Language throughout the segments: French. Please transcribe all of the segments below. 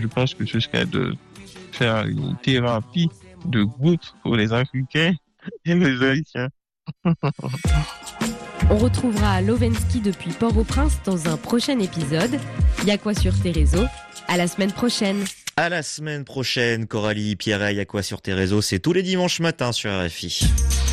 je pense que ce serait de faire une thérapie de groupe pour les Africains et les Haïtiens. On retrouvera Lovensky depuis Port-au-Prince dans un prochain épisode. Y'a quoi sur tes réseaux? À la semaine prochaine. À la semaine prochaine, Coralie, Pierre, Y'a quoi sur tes réseaux? C'est tous les dimanches matins sur RFI.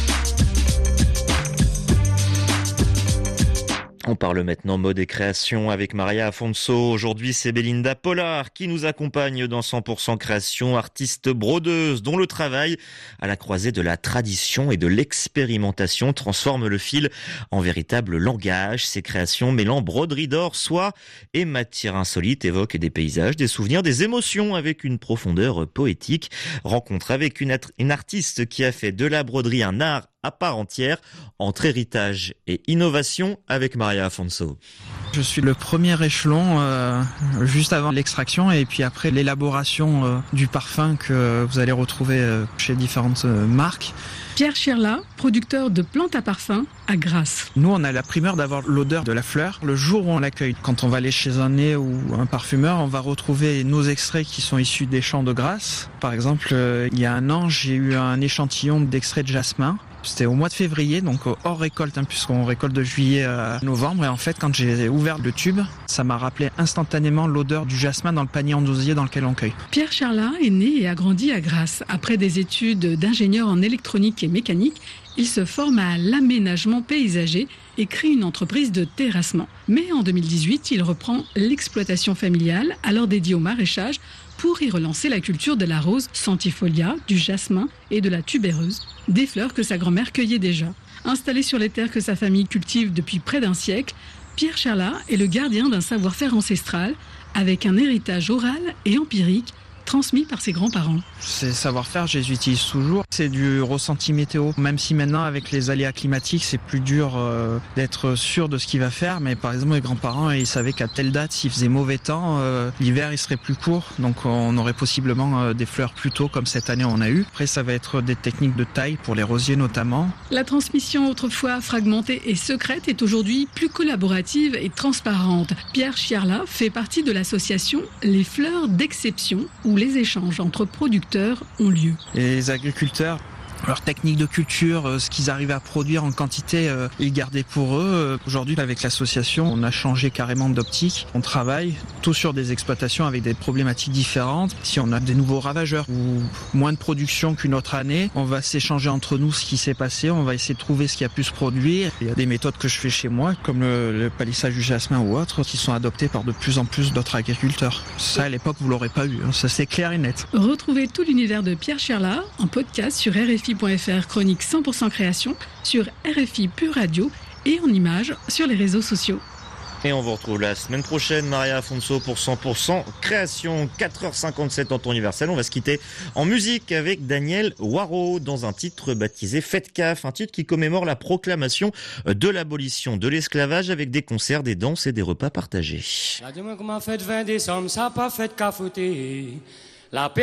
On parle maintenant mode et création avec Maria Afonso. Aujourd'hui, c'est Belinda Pollard qui nous accompagne dans 100% création, artiste brodeuse dont le travail à la croisée de la tradition et de l'expérimentation transforme le fil en véritable langage. Ses créations mêlant broderie d'or, soie et matière insolite évoquent des paysages, des souvenirs, des émotions avec une profondeur poétique. Rencontre avec une artiste qui a fait de la broderie un art à part entière, entre héritage et innovation avec Maria Afonso. Je suis le premier échelon juste avant l'extraction et puis après l'élaboration du parfum que vous allez retrouver chez différentes marques. Pierre Chirla, producteur de plantes à parfum à Grasse. Nous, on a la primeur d'avoir l'odeur de la fleur le jour où on l'accueille. Quand on va aller chez un nez ou un parfumeur, on va retrouver nos extraits qui sont issus des champs de Grasse. Par exemple, il y a un an, j'ai eu un échantillon d'extrait de jasmin. C'était au mois de février, donc hors récolte, puisqu'on récolte de juillet à novembre. Et en fait, quand j'ai ouvert le tube, ça m'a rappelé instantanément l'odeur du jasmin dans le panier en dosier dans lequel on cueille. Pierre Chirla est né et a grandi à Grasse. Après des études d'ingénieur en électronique et mécanique, il se forme à l'aménagement paysager et crée une entreprise de terrassement. Mais en 2018, il reprend l'exploitation familiale, alors dédiée au maraîchage, pour y relancer la culture de la rose centifolia, du jasmin et de la tubéreuse, des fleurs que sa grand-mère cueillait déjà. Installé sur les terres que sa famille cultive depuis près d'un siècle, Pierre Chirla est le gardien d'un savoir-faire ancestral avec un héritage oral et empirique transmis par ses grands-parents. Ces savoir-faire, je les utilise toujours. C'est du ressenti météo. Même si maintenant, avec les aléas climatiques, c'est plus dur d'être sûr de ce qu'il va faire. Mais par exemple, mes grands-parents, ils savaient qu'à telle date, s'il faisait mauvais temps, l'hiver, il serait plus court. Donc, on aurait possiblement des fleurs plus tôt, comme cette année, on a eu. Après, ça va être des techniques de taille pour les rosiers notamment. La transmission, autrefois fragmentée et secrète, est aujourd'hui plus collaborative et transparente. Pierre Chirla fait partie de l'association Les Fleurs d'Exception, où les échanges entre producteurs ont lieu. Les agriculteurs, leur technique de culture, ce qu'ils arrivaient à produire en quantité, ils gardaient pour eux. Aujourd'hui, avec l'association, on a changé carrément d'optique. On travaille tout sur des exploitations avec des problématiques différentes. Si on a des nouveaux ravageurs ou moins de production qu'une autre année, on va s'échanger entre nous ce qui s'est passé. On va essayer de trouver ce qui a pu se produire. Il y a des méthodes que je fais chez moi, comme le palissage du jasmin ou autres, qui sont adoptées par de plus en plus d'autres agriculteurs. Ça, à l'époque, vous l'aurez pas eu. Ça, c'est clair et net. Retrouvez tout l'univers de Pierre Chirla en podcast sur RFI.fr, chronique 100% création, sur RFI Pure Radio et en images sur les réseaux sociaux. Et on vous retrouve la semaine prochaine, Maria Afonso, pour 100% création, 4h57 en temps universel. On va se quitter en musique avec Daniel Waro dans un titre baptisé Fête CAF, un titre qui commémore la proclamation de l'abolition de l'esclavage avec des concerts, des danses et des repas partagés. Dis-moi comment fête 20 décembre, ça pas fête CAF.